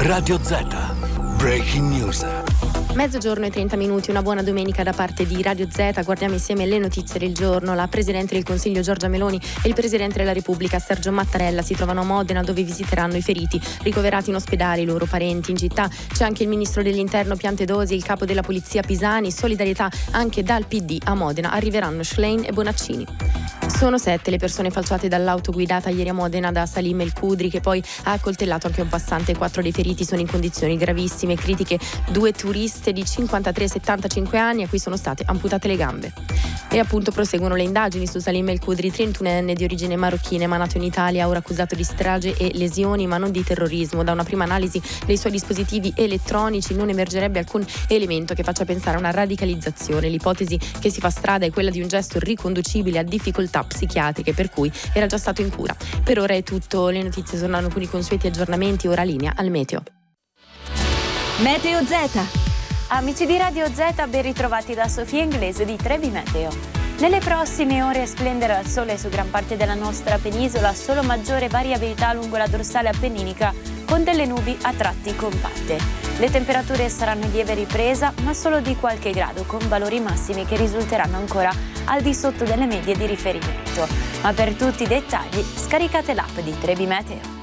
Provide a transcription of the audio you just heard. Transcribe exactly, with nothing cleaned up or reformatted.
Radio Z. Breaking News. Mezzogiorno e trenta minuti, una buona domenica da parte di Radio Z. Guardiamo insieme le notizie del giorno. La Presidente del Consiglio Giorgia Meloni e il Presidente della Repubblica Sergio Mattarella si trovano a Modena, dove visiteranno i feriti ricoverati in ospedale, i loro parenti. In città c'è anche il Ministro dell'Interno Piantedosi, il Capo della Polizia Pisani. Solidarietà anche dal P D. A Modena arriveranno Schlein e Bonaccini. Sono sette le persone falciate dall'auto guidata ieri a Modena da Salim El Kudri, che poi ha accoltellato anche un passante. Quattro dei feriti sono in condizioni gravissime, critiche due turiste di cinquantatré e settantacinque anni a cui sono state amputate le gambe. E appunto proseguono le indagini su Salim El Kudri, trentunenne di origine marocchina, ma nato in Italia, ora accusato di strage e lesioni, ma non di terrorismo. Da una prima analisi dei suoi dispositivi elettronici non emergerebbe alcun elemento che faccia pensare a una radicalizzazione. L'ipotesi che si fa strada è quella di un gesto riconducibile a difficoltà psichiatriche, per cui era già stato in cura. Per ora è tutto, le notizie tornano con i consueti aggiornamenti, ora linea al meteo. Meteo Z. Amici di Radio Z, ben ritrovati da Sofia Inglese di Trebi Meteo. Nelle prossime ore splenderà il sole su gran parte della nostra penisola, solo maggiore variabilità lungo la dorsale appenninica con delle nubi a tratti compatte. Le temperature saranno in lieve ripresa, ma solo di qualche grado, con valori massimi che risulteranno ancora al di sotto delle medie di riferimento. Ma per tutti i dettagli scaricate l'app di Trebi Meteo.